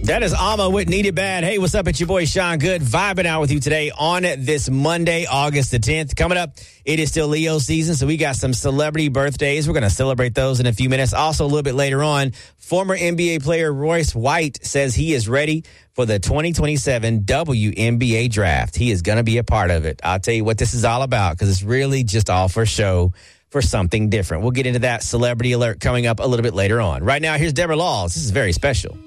That is Alma with Need It Bad. Hey, what's up? It's your boy Sean Good, vibing out with you today on this Monday, August the 10th. Coming up, it is still Leo season, so we got some celebrity birthdays. We're going to celebrate those in a few minutes. Also, a little bit later on, former NBA player Royce White says he is ready for the 2027 WNBA draft. He is going to be a part of it. I'll tell you what this is all about, because it's really just all for show, for something different. We'll get into that celebrity alert coming up a little bit later on. Right now, here's Deborah Laws. This is very special.